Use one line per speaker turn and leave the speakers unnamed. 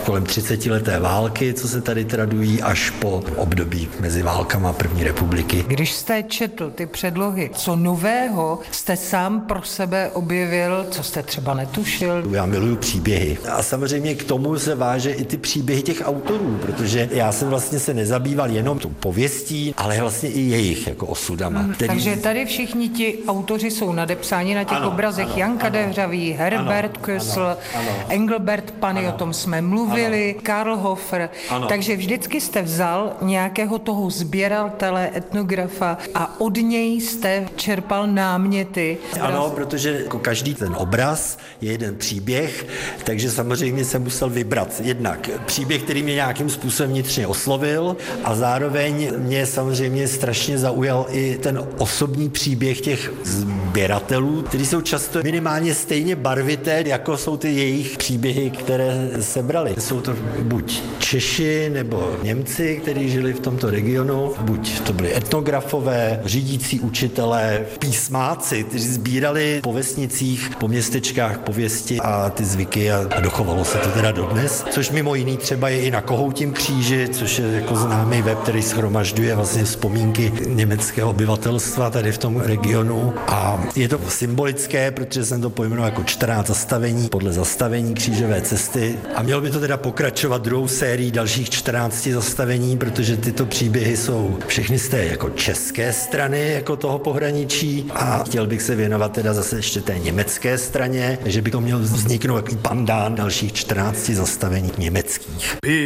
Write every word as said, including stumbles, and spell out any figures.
kolem třicetileté války, co se tady tradují, až po období mezi válkama první republiky.
Když jste četl ty předlohy, co nového jste sám pro sebe objevil, co jste třeba netušil?
Já miluju příběhy. A samozřejmě k tomu se váže i ty příběhy těch autorů, protože já jsem vlastně se nezabýval jenom tou pověstí, ale vlastně i jejich jako osudama.
Hmm,
který...
Takže tady všichni ti autoři jsou nadepsáni na těch
ano,
obrazech.
ano,
Jan Kadehřavý, Herbert Kösl, Engelbert Pany, ano, o tom jsme mluvili, ano, Karl Hofer. Ano. Takže vždycky jste vzal nějakého toho sběratele, etnografa a od něj jste čerpal náměty.
Ano, protože jako každý ten obraz je jeden příběh, takže samozřejmě jsem musel vybrat jednak příběh, který mě nějakým způsobem vnitřně oslovil a zároveň mě samozřejmě strašně zaujal i ten osobní příběh těch sběratelů, kteří jsou často minimálně stejně barvité, jako jsou ty jejich příběhy, které sebrali. Jsou to buď Češi nebo Němci, kteří žili v tomto regionu, buď to byli etnografové, řídící učitelé, písmáci, kteří sbírali po vesnicích, po městečkách pověsti a ty zvyky a dochovalo se to teda dodnes, což mimo jiný třeba je i na Kohoutím kříži, což je jako známý web, který shromažďuje vlastně vzpomínky německého obyvatelstva tady v tom regionu a je to symbolické, protože jsem to pojmenoval jako čtrnáct zastavení podle zastavení křížové cesty a mělo by to teda pokračovat druhou sérií dalších čtrnácti zastavení, protože tyto příběhy jsou všechny z té jako české strany jako toho pohraničí a chtěl bych se věnovat teda zase ještě té německé straně, že by to měl vzniknout jaký pandán dalších čtrnácti zastavení německých.